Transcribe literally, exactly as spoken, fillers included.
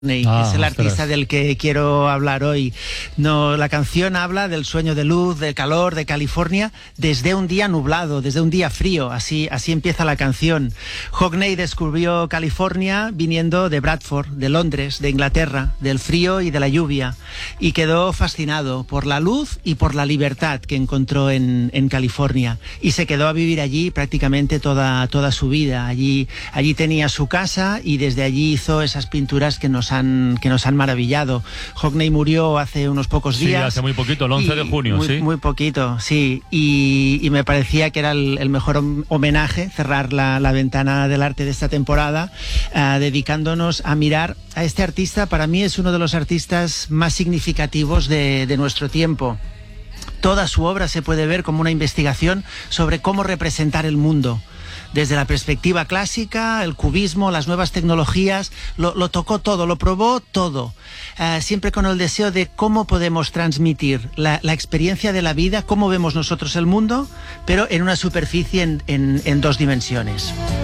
Que Ah, es el ostras. artista del que quiero hablar hoy. No, la canción habla del sueño de luz, de calor, de California, desde un día nublado, desde un día frío. Así, así empieza la canción. Hockney descubrió California viniendo de Bradford, de Londres, de Inglaterra, del frío y de la lluvia, y quedó fascinado por la luz y por la libertad que encontró en, en California. Y se quedó a vivir allí prácticamente toda, toda su vida. Allí, allí tenía su casa y desde allí hizo esas pinturas que nos han, que nos han maravillado. Hockney murió hace unos pocos días. Sí, hace muy poquito, el once de junio, muy, sí. Muy poquito, sí. Y, y me parecía que era el, el mejor homenaje, cerrar la, la ventana del arte de esta temporada, uh, dedicándonos a mirar a este artista. Para mí es uno de los artistas más significativos de, de nuestro tiempo. Toda su obra se puede ver como una investigación sobre cómo representar el mundo. Desde la perspectiva clásica, el cubismo, las nuevas tecnologías, lo, lo tocó todo, lo probó todo. Uh, siempre con el deseo de cómo podemos transmitir la, la experiencia de la vida, cómo vemos nosotros el mundo, pero en una superficie en, en, en dos dimensiones.